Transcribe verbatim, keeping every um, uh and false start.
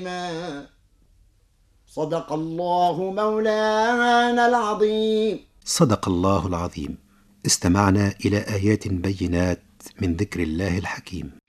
صدق الله مولانا العظيم. صدق الله العظيم. استمعنا إلى آيات بينات من ذكر الله الحكيم.